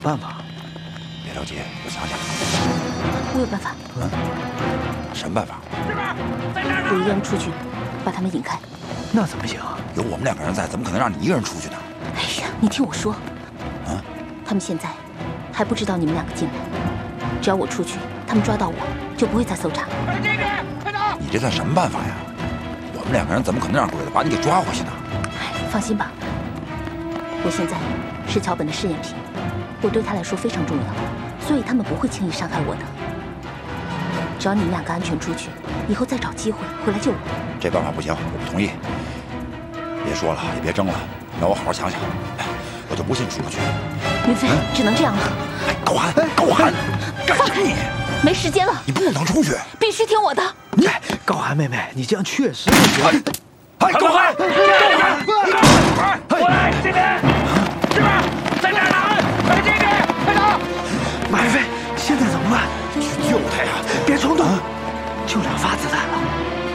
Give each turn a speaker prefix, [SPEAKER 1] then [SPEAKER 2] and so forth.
[SPEAKER 1] 办法？
[SPEAKER 2] 别着急，我想想。
[SPEAKER 3] 我有办法。
[SPEAKER 2] 什么办法？
[SPEAKER 3] 我一个人出去，把他们引开。
[SPEAKER 1] 那怎么行？
[SPEAKER 2] 有我们2个人在，怎么可能让你一个人出去呢？
[SPEAKER 3] 哎呀，你听我说。
[SPEAKER 2] 啊？
[SPEAKER 3] 他们现在还不知道你们2个进来，只要我出去，他们抓到我就不会再搜查。
[SPEAKER 2] 你这算什么办法呀？我们2个人怎么可能让鬼子把你给抓回去呢？
[SPEAKER 3] 放心吧，我现在是桥本的试验品，我对他来说非常重要，所以他们不会轻易伤害我的。只要你们2个安全出去，以后再找机会回来救我。
[SPEAKER 2] 这办法不行，我不同意。别说了，也别争了，让我好好想想。我就不信出不去。
[SPEAKER 3] 云飞，只能这样了。
[SPEAKER 2] 高寒，高寒，干什么你？
[SPEAKER 3] 没时间了，
[SPEAKER 2] 你不能出去，
[SPEAKER 3] 必须听我的。
[SPEAKER 1] 高寒妹妹，你这样确实不行。
[SPEAKER 2] 哎，高寒，
[SPEAKER 4] 过来这边，这边在这儿呢，快这边，快走！
[SPEAKER 1] 马云飞，现在怎么办？
[SPEAKER 2] 去救他呀！
[SPEAKER 1] 别冲动，就2发子弹。